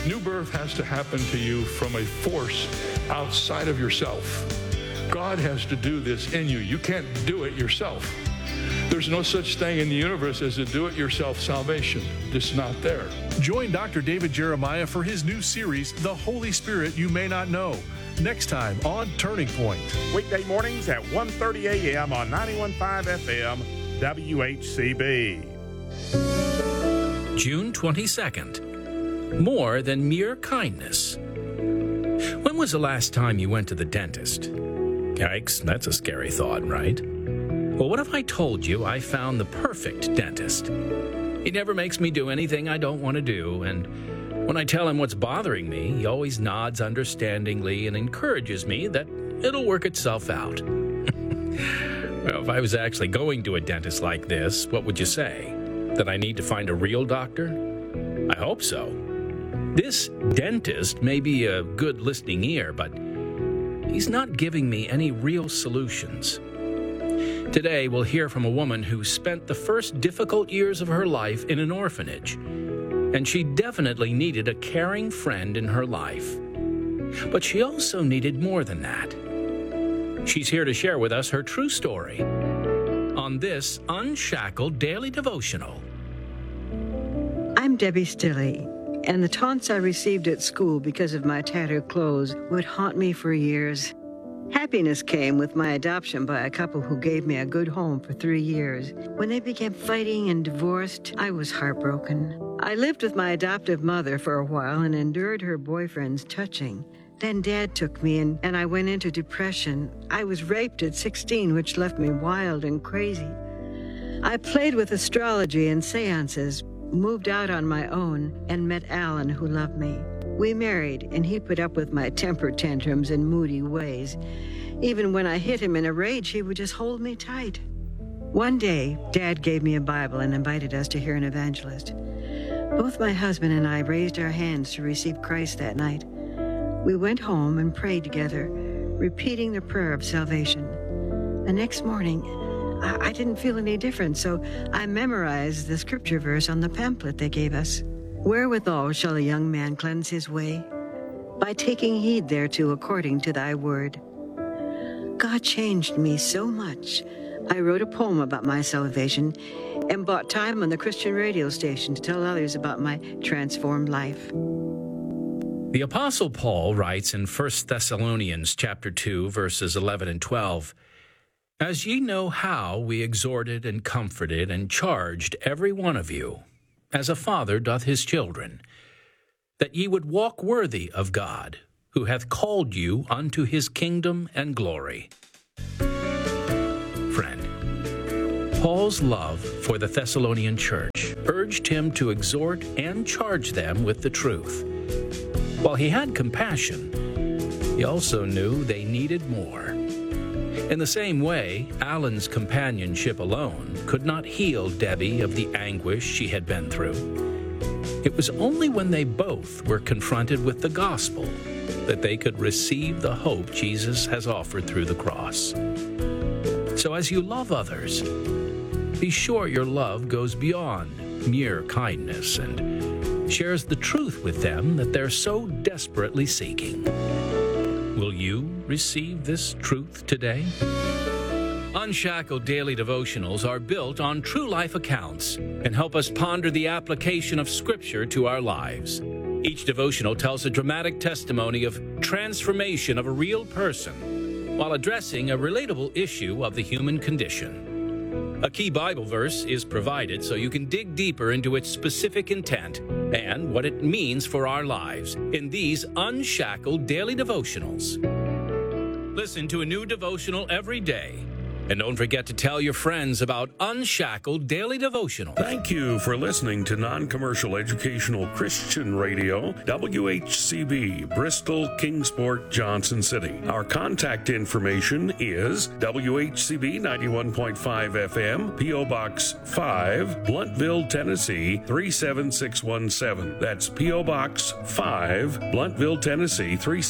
New birth has to happen to you from a force outside of yourself. God has to do this in you. You can't do it yourself. There's no such thing in the universe as a do-it-yourself salvation. It's not there. Join Dr. David Jeremiah for his new series, The Holy Spirit You May Not Know, next time on Turning Point. Weekday mornings at 1:30 a.m. on 91.5 FM, WHCB. June 22nd. More than mere kindness. When was the last time you went to the dentist? Yikes, that's a scary thought, right? Well, what if I told you I found the perfect dentist? He never makes me do anything I don't want to do, and when I tell him what's bothering me, he always nods understandingly and encourages me that it'll work itself out. Well, if I was actually going to a dentist like this, what would you say? That I need to find a real doctor? I hope so. This dentist may be a good listening ear, but he's not giving me any real solutions. Today, we'll hear from a woman who spent the first difficult years of her life in an orphanage, and she definitely needed a caring friend in her life. But she also needed more than that. She's here to share with us her true story on this Unshackled Daily Devotional. I'm Debbie Stilley, and the taunts I received at school because of my tattered clothes would haunt me for years. Happiness came with my adoption by a couple who gave me a good home for 3 years. When they began fighting and divorced, I was heartbroken. I lived with my adoptive mother for a while and endured her boyfriend's touching. Then Dad took me and I went into depression. I was raped at 16, which left me wild and crazy. I played with astrology and seances, moved out on my own, and met Alan, who loved me. We married, and he put up with my temper tantrums and moody ways. Even when I hit him in a rage, he would just hold me tight. One day, Dad gave me a Bible and invited us to hear an evangelist. Both my husband and I raised our hands to receive Christ that night. We went home and prayed together, repeating the prayer of salvation. The next morning, I didn't feel any different, so I memorized the scripture verse on the pamphlet they gave us. Wherewithal shall a young man cleanse his way? By taking heed thereto according to thy word. God changed me so much. I wrote a poem about my salvation and bought time on the Christian radio station to tell others about my transformed life. The Apostle Paul writes in 1 Thessalonians chapter 2, verses 11 and 12, As ye know how we exhorted and comforted and charged every one of you, as a father doth his children, that ye would walk worthy of God, who hath called you unto his kingdom and glory. Friend, Paul's love for the Thessalonian church urged him to exhort and charge them with the truth. While he had compassion, he also knew they needed more. In the same way, Alan's companionship alone could not heal Debbie of the anguish she had been through. It was only when they both were confronted with the gospel that they could receive the hope Jesus has offered through the cross. So as you love others, be sure your love goes beyond mere kindness and shares the truth with them that they're so desperately seeking. Will you receive this truth today? Unshackled Daily Devotionals are built on true life accounts and help us ponder the application of Scripture to our lives. Each devotional tells a dramatic testimony of transformation of a real person while addressing a relatable issue of the human condition. A key Bible verse is provided so you can dig deeper into its specific intent and what it means for our lives in these Unshackled Daily Devotionals. Listen to a new devotional every day. And don't forget to tell your friends about Unshackled Daily Devotional. Thank you for listening to Non-Commercial Educational Christian Radio, WHCB, Bristol, Kingsport, Johnson City. Our contact information is WHCB 91.5 FM, P.O. Box 5, Blountville, Tennessee 37617. That's P.O. Box 5, Blountville, Tennessee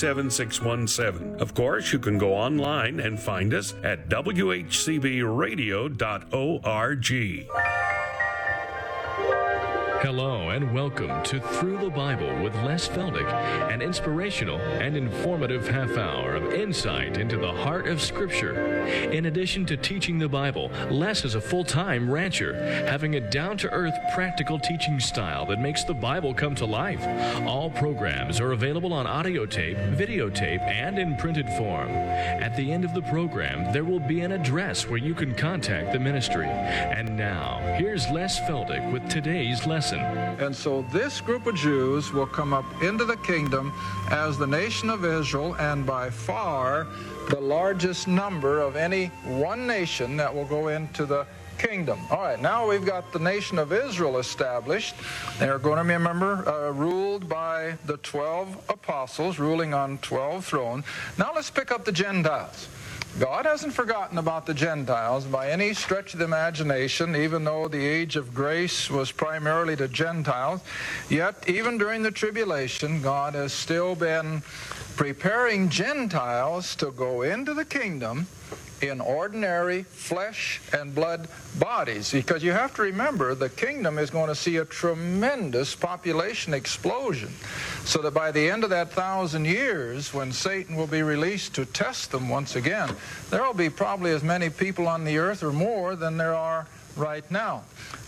37617. Of course, you can go online and find us at WHCBradio.org. Hello and welcome to Through the Bible with Les Feldick, an inspirational and informative half hour of insight into the heart of Scripture. In addition to teaching the Bible, Les is a full-time rancher, having a down-to-earth practical teaching style that makes the Bible come to life. All programs are available on audio tape, videotape, and in printed form. At the end of the program, there will be an address where you can contact the ministry. And now, here's Les Feldick with today's lesson. And so this group of Jews will come up into the kingdom as the nation of Israel, and by far the largest number of any one nation that will go into the kingdom. All right, now we've got the nation of Israel established. They're going to be, remember, ruled by the 12 apostles, ruling on 12 thrones. Now let's pick up the Gentiles. God hasn't forgotten about the Gentiles by any stretch of the imagination, even though the age of grace was primarily to Gentiles. Yet, even during the tribulation, God has still been preparing Gentiles to go into the kingdom in ordinary flesh and blood bodies. Because you have to remember, the kingdom is going to see a tremendous population explosion. So that by the end of that 1,000 years, when Satan will be released to test them once again, there will be probably as many people on the earth or more than there are right now.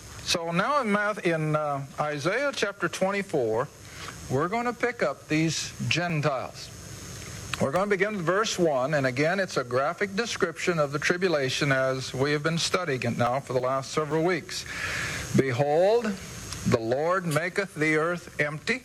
So now in Isaiah chapter 24, we're going to pick up these Gentiles. We're going to begin with verse 1, and again, it's a graphic description of the tribulation as we have been studying it now for the last several weeks. Behold, the Lord maketh the earth empty,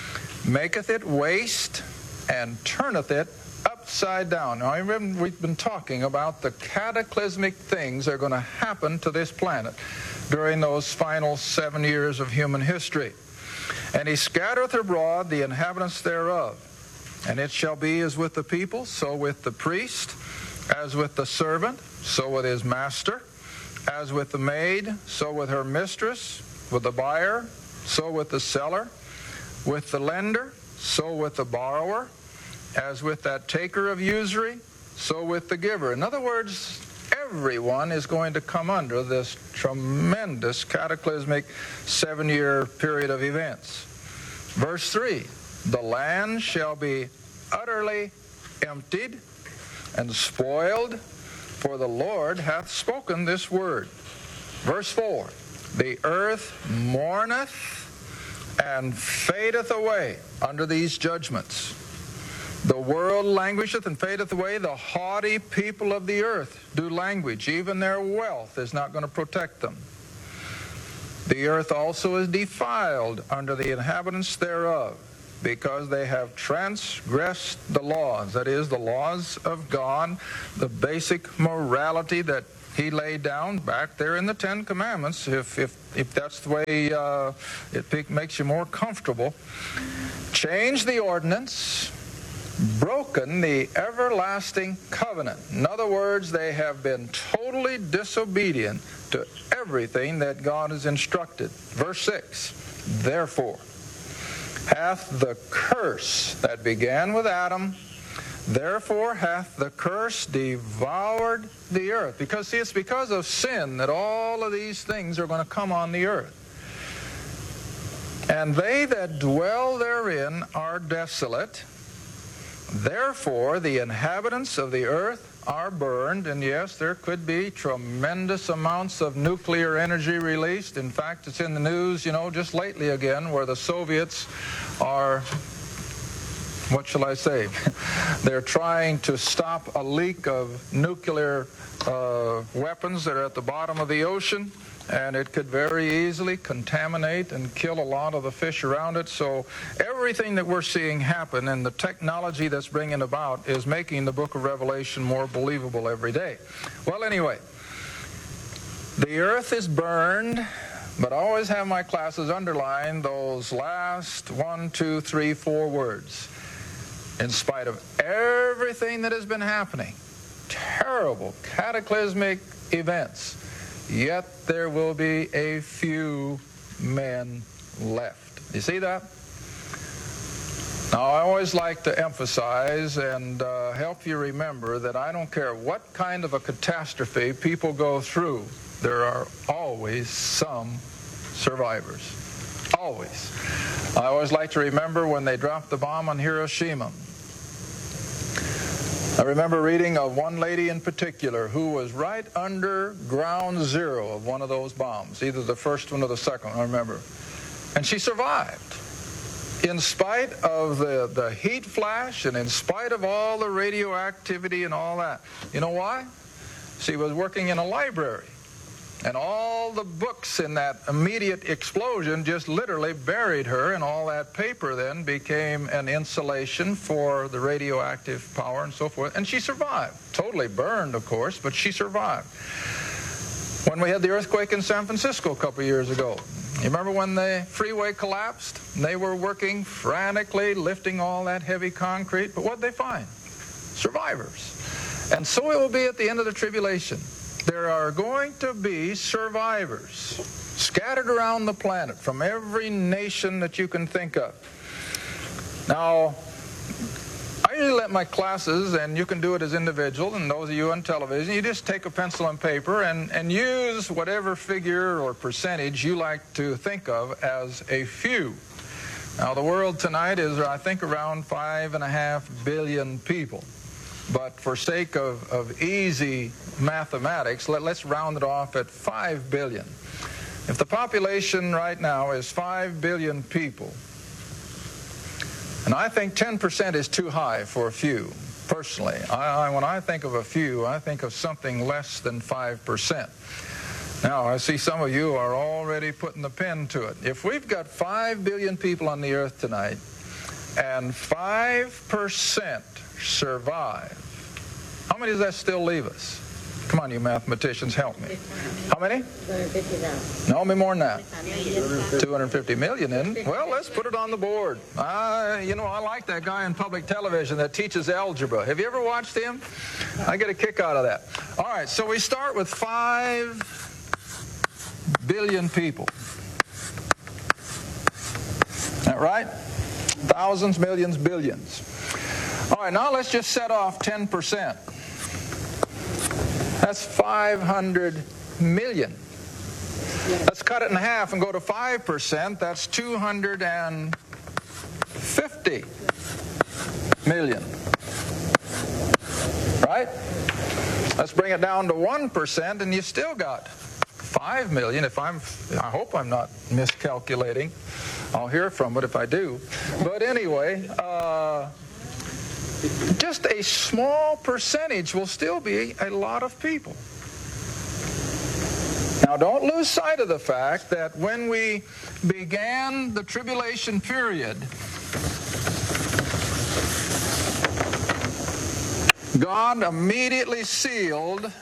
maketh it waste, and turneth it upside down. Now, we've been talking about the cataclysmic things that are going to happen to this planet during those final 7 years of human history. And he scattereth abroad the inhabitants thereof. And it shall be as with the people, so with the priest, as with the servant, so with his master, as with the maid, so with her mistress, with the buyer, so with the seller, with the lender, so with the borrower, as with that taker of usury, so with the giver. In other words, everyone is going to come under this tremendous cataclysmic 7-year period of events. Verse 3. The land shall be utterly emptied and spoiled, for the Lord hath spoken this word. Verse 4, the earth mourneth and fadeth away under these judgments. The world languisheth and fadeth away. The haughty people of the earth do languish. Even their wealth is not going to protect them. The earth also is defiled under the inhabitants thereof, because they have transgressed the laws, that is, the laws of God, the basic morality that he laid down back there in the Ten Commandments, if that's the way it makes you more comfortable. Changed the ordinance, broken the everlasting covenant. In other words, they have been totally disobedient to everything that God has instructed. Verse 6, therefore hath the curse that began with Adam, therefore hath the curse devoured the earth. Because, see, it's because of sin that all of these things are going to come on the earth. And they that dwell therein are desolate. Therefore the inhabitants of the earth are burned. And yes, there could be tremendous amounts of nuclear energy released. In fact, it's in the news, just lately again, where the Soviets are, what shall I say? They're trying to stop a leak of nuclear weapons that are at the bottom of the ocean. And it could very easily contaminate and kill a lot of the fish around it. So everything that we're seeing happen and the technology that's bringing about is making the book of Revelation more believable every day. Well, anyway, the earth is burned, but I always have my classes underline those last 1, 2, 3, 4 words. In spite of everything that has been happening, terrible, cataclysmic events, yet there will be a few men left. You see that? Now, I always like to emphasize and help you remember that I don't care what kind of a catastrophe people go through, there are always some survivors. Always. I always like to remember when they dropped the bomb on Hiroshima. I remember reading of one lady in particular who was right under ground zero of one of those bombs, either the first one or the second one, I remember. And she survived. In spite of the heat flash and in spite of all the radioactivity and all that. You know why? She was working in a library. And all the books in that immediate explosion just literally buried her, and all that paper then became an insulation for the radioactive power and so forth. And she survived. Totally burned, of course, but she survived. When we had the earthquake in San Francisco a couple years ago, you remember when the freeway collapsed? They were working frantically, lifting all that heavy concrete, but what did they find? Survivors. And so it will be at the end of the tribulation. There are going to be survivors scattered around the planet from every nation that you can think of. Now, I usually let my classes, and you can do it as individuals, and those of you on television, you just take a pencil and paper and use whatever figure or percentage you like to think of as a few. Now, the world tonight is, I think, around 5.5 billion people. But for sake of easy mathematics, let's round it off at 5 billion. If the population right now is 5 billion people, and I think 10% is too high for a few, personally. When I think of a few, I think of something less than 5%. Now, I see some of you are already putting the pen to it. If we've got 5 billion people on the earth tonight, and 5% survive, how many does that still leave us? Come on, you mathematicians, help me. How many? 250,000. No, more than that. 250 million, isn't it? Well, let's put it on the board. You know, I like that guy on public television that teaches algebra. Have you ever watched him? I get a kick out of that. All right, so we start with 5 billion people. Is that right? Thousands, millions, billions. All right, now let's just set off 10%. That's 500 million. Let's cut it in half and go to 5%. That's 250 million. Right? Let's bring it down to 1%, and you still got 5 million. I hope I'm not miscalculating. I'll hear from it if I do. But anyway, just a small percentage will still be a lot of people. Now, don't lose sight of the fact that when we began the tribulation period, God immediately sealed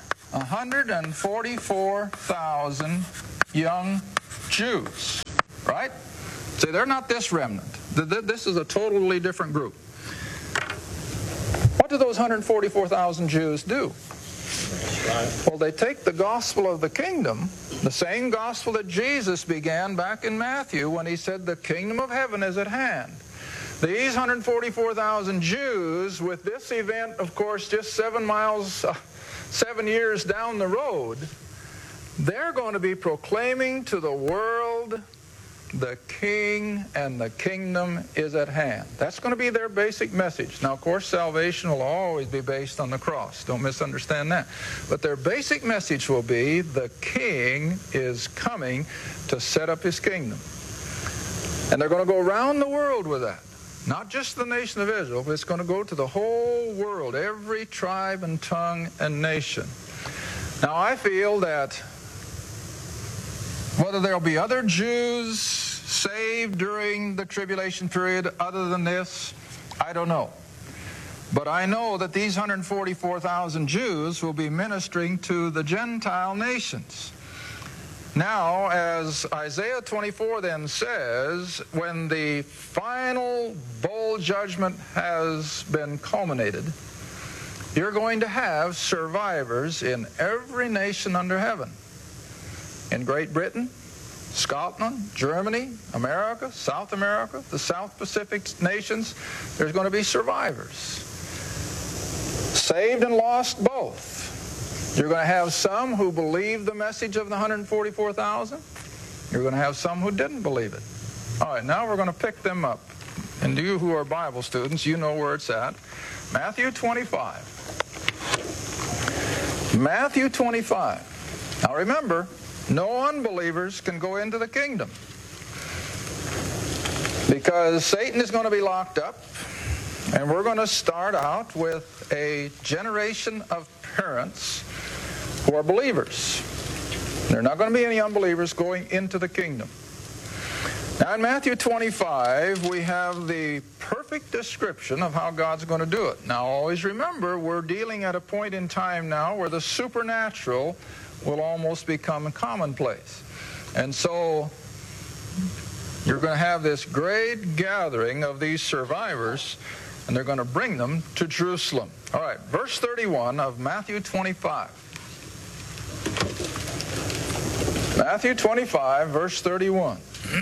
144,000 young Jews, right? See, they're not this remnant. This is a totally different group. What do those 144,000 Jews do? Well, they take the gospel of the kingdom, the same gospel that Jesus began back in Matthew when he said the kingdom of heaven is at hand. These 144,000 Jews, with this event, of course, just 7 years down the road, they're going to be proclaiming to the world the king and the kingdom is at hand. That's going to be their basic message. Now, of course, salvation will always be based on the cross. Don't misunderstand that. But their basic message will be the king is coming to set up his kingdom. And they're going to go around the world with that. Not just the nation of Israel, but it's going to go to the whole world, every tribe and tongue and nation. Now, I feel that whether there'll be other Jews saved during the tribulation period other than this, I don't know. But I know that these 144,000 Jews will be ministering to the Gentile nations. Now, as Isaiah 24 then says, when the final bowl judgment has been culminated, you're going to have survivors in every nation under heaven. In Great Britain, Scotland, Germany, America, South America, the South Pacific nations, there's going to be survivors. Saved and lost both. You're going to have some who believe the message of the 144,000. You're going to have some who didn't believe it. All right, now we're going to pick them up. And you who are Bible students, you know where it's at. Matthew 25. Matthew 25. Now remember, no unbelievers can go into the kingdom, because Satan is going to be locked up, and we're going to start out with a generation of parents who are believers. There are not going to be any unbelievers going into the kingdom. Now in Matthew 25, we have the perfect description of how God's going to do it. Now always remember, we're dealing at a point in time now where the supernatural will almost become commonplace. And so you're going to have this great gathering of these survivors, and they're going to bring them to Jerusalem. All right, verse 31 of Matthew 25. Matthew 25, verse 31.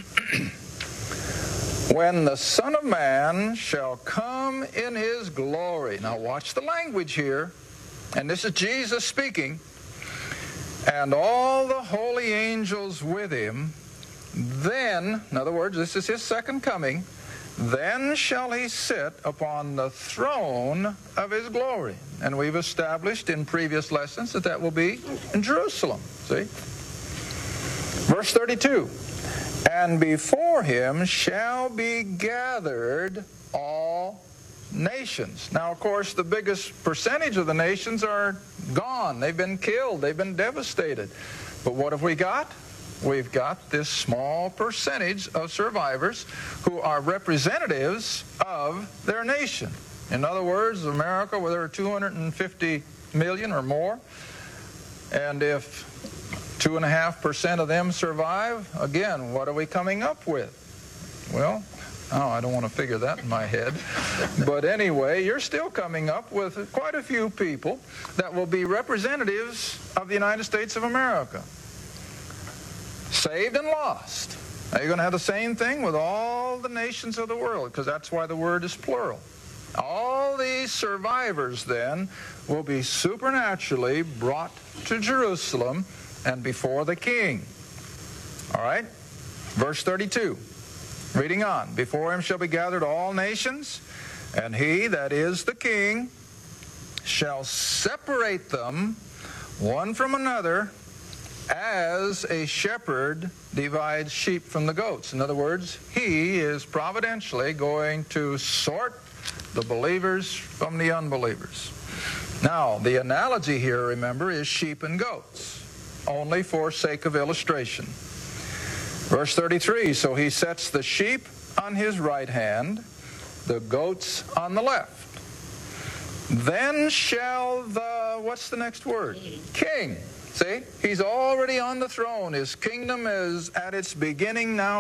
When the Son of Man shall come in his glory. Now watch the language here. And this is Jesus speaking. And all the holy angels with him. Then, in other words, this is his second coming. Then shall he sit upon the throne of his glory. And we've established in previous lessons that that will be in Jerusalem. See? Verse 32. And before him shall be gathered all nations. Now, of course, the biggest percentage of the nations are gone. They've been killed. They've been devastated. But what have we got? We've got this small percentage of survivors who are representatives of their nation. In other words, America, where there are 250 million or more, and if 2.5% of them survive, again, what are we coming up with? Well, I don't want to figure that in my head. But anyway, you're still coming up with quite a few people that will be representatives of the United States of America. Saved and lost. Now you're going to have the same thing with all the nations of the world, because that's why the word is plural. All these survivors then will be supernaturally brought to Jerusalem and before the king. All right? Verse 32. Reading on. Before him shall be gathered all nations, and he, that is the king, shall separate them one from another, as a shepherd divides sheep from the goats. In other words, he is providentially going to sort the believers from the unbelievers. Now, the analogy here, remember, is sheep and goats, only for sake of illustration. Verse 33, so he sets the sheep on his right hand, the goats on the left. Then shall the, what's the next word? King. See, he's already on the throne. His kingdom is at its beginning now.